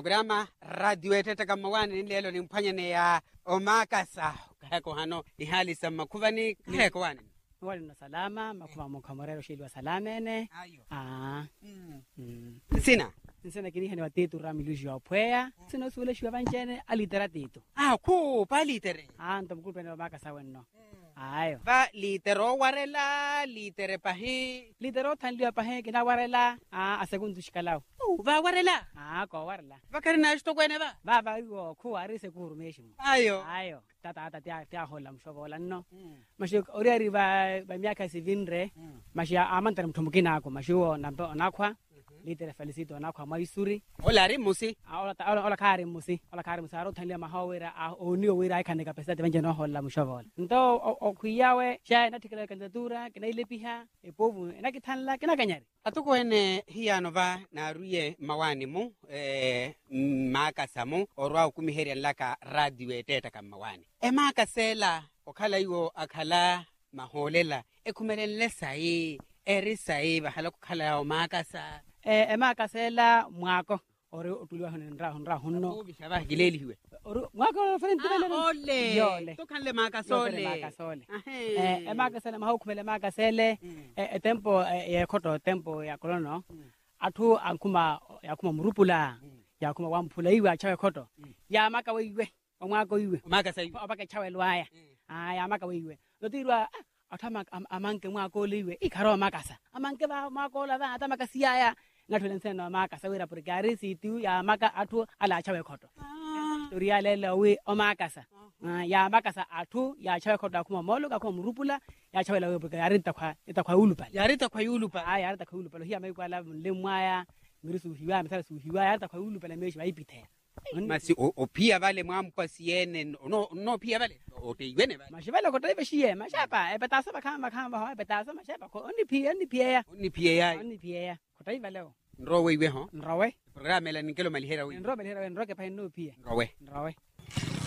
programa radio etete kama wani lelo ni mpanyane ya omakasa kako hano ni hali sa makuvani kako wani wali na salama makuva mkamorero shili wa salamene sina kini hani watetu ramiluji wa pwea sina usule shwa vanchene alitera tetu ku pa litere ndo mkulpe na makasa wenno ayo va litero warela litere pahi litero tanliwa pahi kina warela asegundu shikalao va warela ko warela vakarina shto kwene va yo ku arise kurumeshi ayo tata tia hola mshovola no mashi oriari ba miaka 7 mashi amantara mtumukina ako mashi nakwa litere felicito nakwa maisuri olari musi ola kari musi aro tanlia mahawera onio wira ikaneka pesa te no hola mshovola ndo okuyawe sha natikala kandidatura kina ilepiha epovu nakithanla kina kanyari atukwene hiyano va naruye mawani mu makasamu orwa kumiheria laka radio eteta kama mawani emakasela okhala iwo akhala maholela ekumelele sai erisai bahala kukhala omakasa emakasela mwako ore utuliwa honra honno bishaba gileli hiwe mwako fentilele ole tokhanle makasole emakasela mahukumele makasele tempo khoto tempo ya kolono athu ankuma yakuma murupula yakuma wamphula iwe achawe khoto ya maka weiwe omwako iwe makasa iwe abaka chawe lwaya ya maka weiwe lotirwa athama amanke mwako liwe ikharo makasa amanke ba mwako la ba atamaka siyaya ngathole nsena makasa wera purgari situ ya maka athu ala chawe khoto toriya lelo we omakasa ya makasa athu ya chawe khoto akuma molo ka kuma murupula ya chawe lawe purgari itakwa ulupa yarita kwa ulupa yarita kwa ulupa lo hiya mai kwala lemwaya ngirisu hiwa misala su hiwa yarita kwa ulupa la meshi baipithela masi opia vale mwampa siene no pia vale oteiwene vale mashibala ko taibe shiye mashapa epetasa bakamba ho epetasa mashapa ko oni pia ko taibe leo nrowe iwe ho nrowe programa la nikelo malihera we nrowe ke pa no pia nrowe